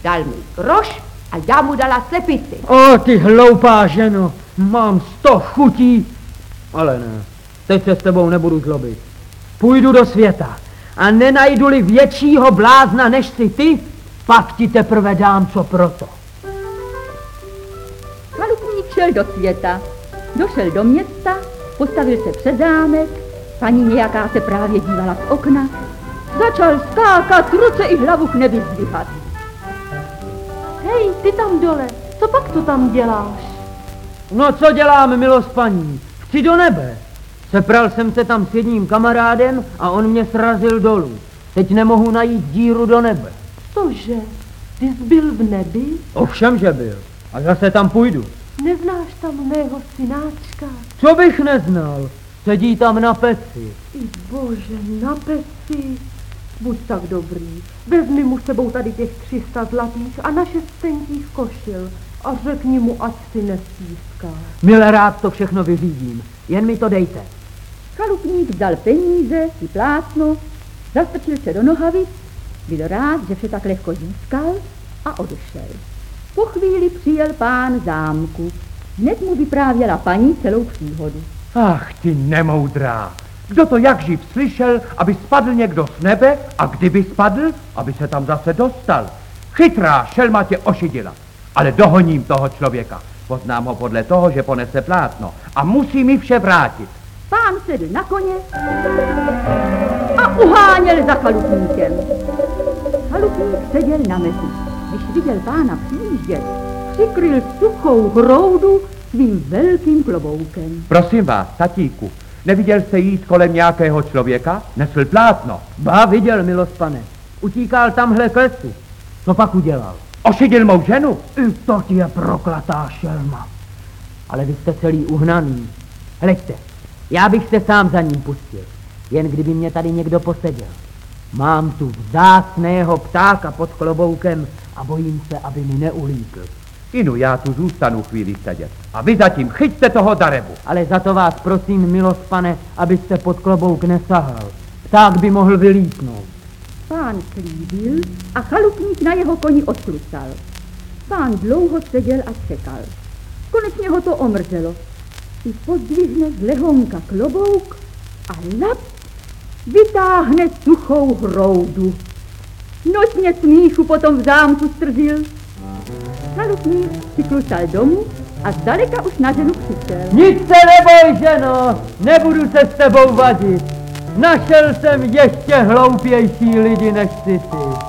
Dal mi groš a já mu dala slepici. O, ty hloupá ženo, mám 100 chutí. Ale ne, teď se s tebou nebudu zlobit. Půjdu do světa a nenajdu-li většího blázna než jsi ty, pak ti teprve dám co proto. Chalupník šel do světa, došel do města, postavil se před zámek, paní nějaká se právě dívala z okna, začal skákat, ruce i hlavu k nebi zdvihat. Hej, ty tam dole, co pak to tam děláš? No co dělám, milost paní? Chci do nebe. Sepral jsem se tam s jedním kamarádem a on mě srazil dolů. Teď nemohu najít díru do nebe. Cože? Ty jsi byl v nebi? Ovšem, že byl. A zase tam půjdu. Neznáš tam mého synáčka? Co bych neznal? Sedí tam na peci. I bože, na peci. Buď tak dobrý, vezmi mu sebou tady těch 300 zlatých a na 6 centích košil a řekni mu, ať si nestýská. Mile rád to všechno vyřídím, jen mi to dejte. Chalupník vzal peníze i plátno, zastrčil se do nohavic, byl rád, že vše tak lehko získal a odešel. Po chvíli přijel pán zámku. Hned mu vyprávěla paní celou příhodu. Ach, ty nemoudrá. Kdo to jak živ slyšel, aby spadl někdo z nebe a kdyby spadl, aby se tam zase dostal. Chytrá šelma tě ošidila, ale dohoním toho člověka. Poznám ho podle toho, že ponese plátno a musí mi vše vrátit. Pán sedl na koně a uháněl za chalupníkem. Chalupník seděl na mezi. Když viděl pána přijíždět, přikryl suchou hroudu svým velkým kloboukem. Prosím vás, tatíku, neviděl jste jít kolem nějakého člověka? Nesl plátno. Ba, viděl, milost pane. Utíkal tamhle k lesu. Co pak udělal? Ošidil mou ženu? I to je proklatá šelma. Ale vy jste celý uhnaný. Hleďte, já bych se sám za ním pustil. Jen kdyby mě tady někdo poseděl. Mám tu vzácného ptáka pod kloboukem a bojím se, aby mi neulítl. Inu, já tu zůstanu chvíli sedět. A vy zatím chyťte toho darebu. Ale za to vás prosím, milost pane, abyste pod klobouk nesahal. Pták by mohl vylítnout. Pán slíbil a chalupník na jeho koni odklucal. Pán dlouho seděl a čekal. Konečně ho to omrzelo. I pozdvihne z lehonka klobouk a lap vytáhne suchou hroudu. Nočně smíchu potom v zámku stržil. Chalupník si klucal domů a zdaleka už na ženu křičel. Nic se neboj, ženo, nebudu se s tebou vadit. Našel jsem ještě hloupější lidi než ty.